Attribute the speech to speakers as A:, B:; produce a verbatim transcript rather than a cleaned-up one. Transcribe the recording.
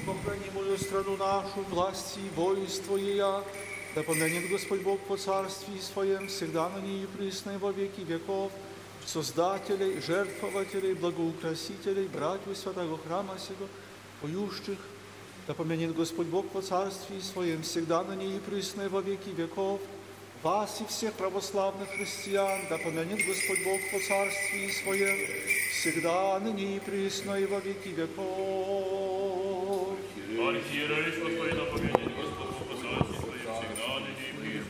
A: Похрани мою страну нашу, власти и воинство ея, да помянет Господь Бог по царстве Своем, всегда на ней и присно и во веки веков, создателей, жертвователей, благоукрасителей, братьев святого храма сего, поющих, да помянет Господь Бог по царстве Своем, всегда на ней и присно и во веки веков, вас и всех православных христиан, да помянет Господь Бог по царстве Своем, всегда ныне и присно и во веки веков.
B: Архиерей, Господи, да помянет Господь по царстве Своем, всегда ныне